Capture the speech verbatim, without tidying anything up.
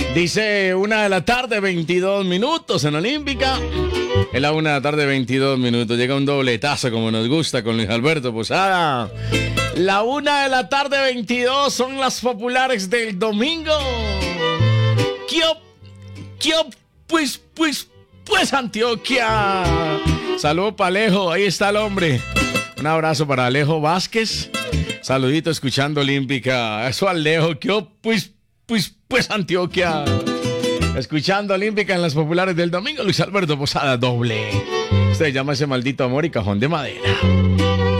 Dice una de la tarde, veintidós minutos en Olímpica. Es la una de la tarde, veintidós minutos. Llega un dobletazo como nos gusta con Luis Alberto Posada. La una de la tarde, veintidós son las populares del domingo. ¿Qué op, qué op, pues, pues, pues Antioquia? Saludos para Alejo, ahí está el hombre. Un abrazo para Alejo Vázquez. Saludito escuchando Olímpica. Eso Alejo, ¿qué op, pues, pues, pues Antioquia? Escuchando Olímpica en las populares del domingo. Luis Alberto Posada, doble. Usted llama ese maldito amor y cajón de madera.